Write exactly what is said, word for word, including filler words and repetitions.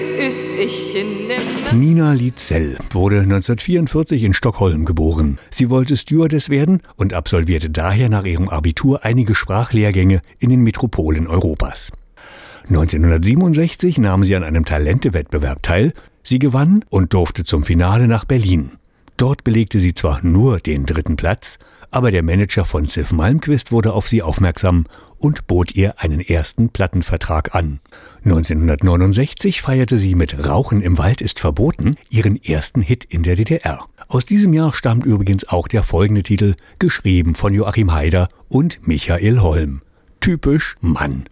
Nina Lietzell wurde neunzehnhundertvierundvierzig in Stockholm geboren. Sie wollte Stewardess werden und absolvierte daher nach ihrem Abitur einige Sprachlehrgänge in den Metropolen Europas. neunzehnhundertsiebenundsechzig nahm sie an einem Talentewettbewerb teil. Sie gewann und durfte zum Finale nach Berlin. Dort belegte sie zwar nur den dritten Platz, aber der Manager von Ziff Malmkvist wurde auf sie aufmerksam und bot ihr einen ersten Plattenvertrag an. neunzehnhundertneunundsechzig feierte sie mit Rauchen im Wald ist verboten ihren ersten Hit in der D D R. Aus diesem Jahr stammt übrigens auch der folgende Titel, geschrieben von Joachim Haider und Michael Holm. Typisch Mann.